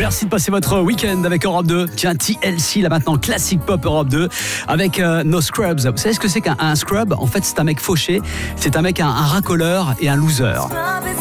Merci de passer votre week-end avec Europe 2. Tiens, TLC là maintenant, classique pop Europe 2 avec No Scrubs. Vous savez ce que c'est qu'un scrub? En fait, c'est un mec fauché, c'est un mec un racoleur et un loser.